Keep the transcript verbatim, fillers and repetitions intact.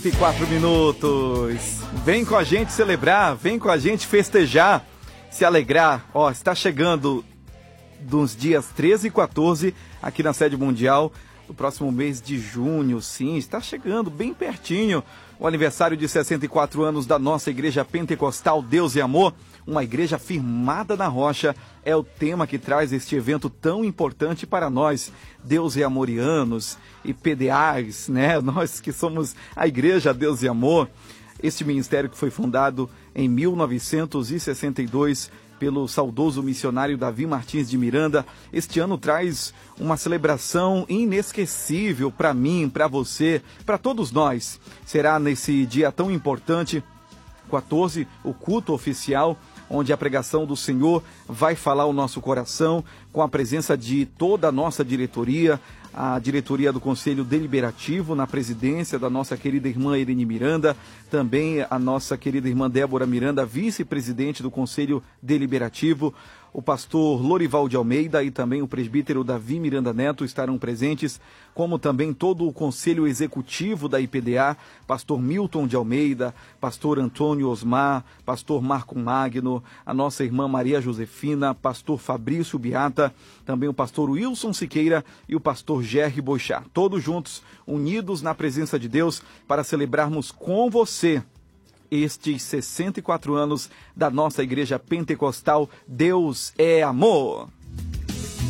e quatro minutos. Vem com a gente celebrar, vem com a gente festejar, se alegrar. Ó, está chegando dos dias treze e quatorze aqui na sede mundial, do próximo mês de junho, sim, está chegando bem pertinho o aniversário de sessenta e quatro anos da nossa Igreja Pentecostal Deus e Amor, uma igreja firmada na rocha, é o tema que traz este evento tão importante para nós, Deus e Amorianos e P D As, né? Nós que somos a Igreja Deus e Amor. Este ministério que foi fundado em mil novecentos e sessenta e dois pelo saudoso missionário Davi Martins de Miranda, este ano traz uma celebração inesquecível para mim, para você, para todos nós. Será nesse dia tão importante, quatorze, o culto oficial, onde a pregação do Senhor vai falar o nosso coração, com a presença de toda a nossa diretoria, a diretoria do Conselho Deliberativo, na presidência da nossa querida irmã Irene Miranda, também a nossa querida irmã Débora Miranda, vice-presidente do Conselho Deliberativo, o pastor Lorival de Almeida e também o presbítero Davi Miranda Neto estarão presentes, como também todo o Conselho Executivo da I P D A, pastor Milton de Almeida, pastor Antônio Osmar, pastor Marco Magno, a nossa irmã Maria Josefina, pastor Fabrício Beata, também o pastor Wilson Siqueira e o pastor Gerry Boixá, todos juntos, unidos na presença de Deus para celebrarmos com você estes sessenta e quatro anos da nossa Igreja Pentecostal Deus é Amor.